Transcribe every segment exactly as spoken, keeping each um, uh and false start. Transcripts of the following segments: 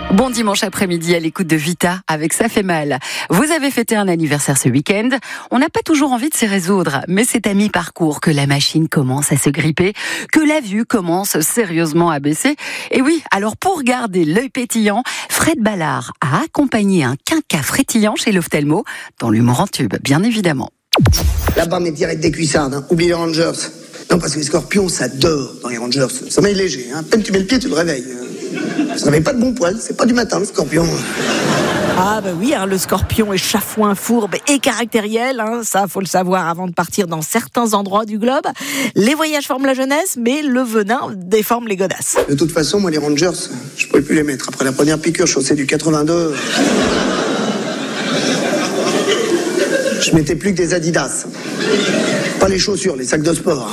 Bon dimanche après-midi à l'écoute de Vita avec Ça fait mal. Vous avez fêté un anniversaire ce week-end. On n'a pas toujours envie de s'y résoudre, mais c'est à mi-parcours que la machine commence à se gripper, que la vue commence sérieusement à baisser. Et oui, alors pour garder l'œil pétillant, Fred Ballard a accompagné un quinca frétillant chez l'ophtalmo, dans l'humour en tube, bien évidemment. Là-bas, mais direct des cuissardes, hein. Oublie les Rangers. Non, parce que les scorpions, ça dort dans les Rangers. Sommeil léger, hein. À peine tu mets le pied, tu le réveilles. Ça n'avait pas de bon poil, c'est pas du matin, le scorpion. Ah bah oui, hein, le scorpion est chafouin, fourbe et caractériel, hein, ça faut le savoir avant de partir dans certains endroits du globe. Les voyages forment la jeunesse, mais le venin déforme les godasses. De toute façon, moi les Rangers, je pouvais plus les mettre. Après la première piqûre chaussée du quatre-vingt-deux, je mettais plus que des Adidas. Pas les chaussures, les sacs de sport.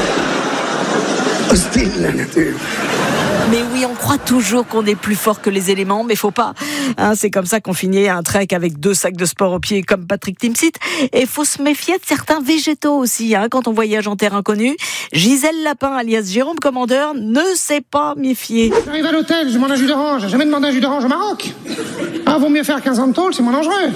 Hostile la nature. Mais oui, on croit toujours qu'on est plus fort que les éléments, mais faut pas. Hein, c'est comme ça qu'on finit un trek avec deux sacs de sport aux pieds comme Patrick Timsit. Et faut se méfier de certains végétaux aussi, hein, quand on voyage en terre inconnue. Gisèle Lapin, alias Jérôme Commandeur, ne s'est pas méfier. J'arrive à l'hôtel, je demande un jus d'orange. J'ai jamais demandé un jus d'orange au Maroc. Ah, vaut mieux faire quinze ans de tôle, c'est moins dangereux.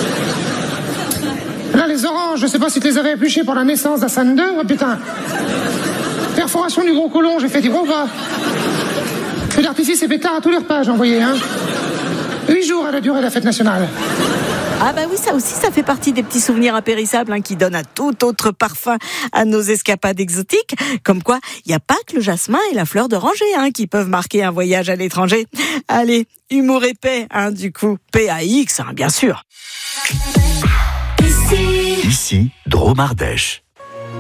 Là, les oranges, je sais pas si tu les avais épluchées pour la naissance d'Hassan deux. Oh putain. Perforation du gros côlon, j'ai fait du gros gras. Feu d'artifice et pétard à tous les repas, j'ai envoyé, hein. Huit jours à la durée de la fête nationale. Ah bah oui, ça aussi, ça fait partie des petits souvenirs impérissables, hein, qui donnent un tout autre parfum à nos escapades exotiques. Comme quoi, il n'y a pas que le jasmin et la fleur d'oranger, hein, qui peuvent marquer un voyage à l'étranger. Allez, humour et paix, hein, du coup, P A X, hein, bien sûr. Ici, Drôme Ardèche.